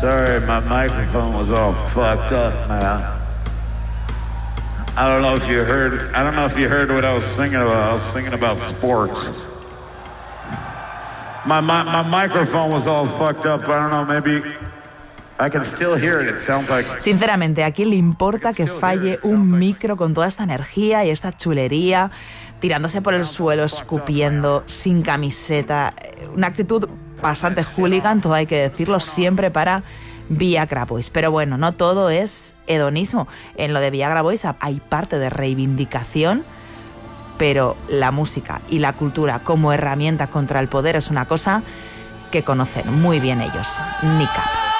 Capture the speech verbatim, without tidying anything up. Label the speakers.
Speaker 1: Sorry, my microphone was all fucked up, man. I don't know if you heard. I don't know if you heard what I was singing about. I was singing about sports. My my, my microphone was all fucked up. I don't know. Maybe I can still hear it. It sounds like.
Speaker 2: Sinceramente, ¿a quién le importa que falle un micro con toda esta energía y esta chulería, tirándose por el suelo, escupiendo, sin camiseta? Una actitud bastante hooligan, todo hay que decirlo, siempre para Viagra Boys. Pero bueno, no todo es hedonismo. En lo de Viagra Boys hay parte de reivindicación, pero la música y la cultura como herramienta contra el poder es una cosa que conocen muy bien ellos. Nick Up.